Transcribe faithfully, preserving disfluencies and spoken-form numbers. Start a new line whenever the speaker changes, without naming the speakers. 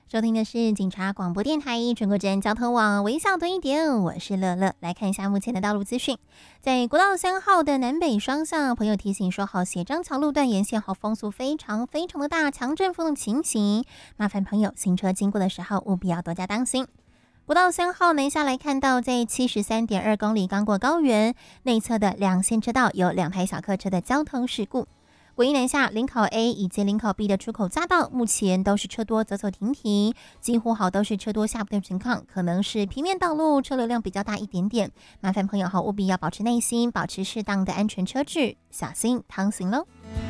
收听的是警察广播电台全国站交通网微笑多一点，我是乐乐。来看一下目前的道路资讯，在国道三号的南北双向，朋友提醒说好，斜张桥路段沿线好风速非常非常的大，强阵风的情形，麻烦朋友行车经过的时候务必要多加当心。国道三号南下来看到，在七十三点二公里刚过高原内侧的两线车道有两台小客车的交通事故。国一南下林口 A 以及林口 B 的出口匝道，目前都是车多走走停停，几乎好都是车多下不的情况，可能是平面道路车流量比较大一点点，麻烦朋友好务必要保持耐心，保持适当的安全车距，小心趟行喽。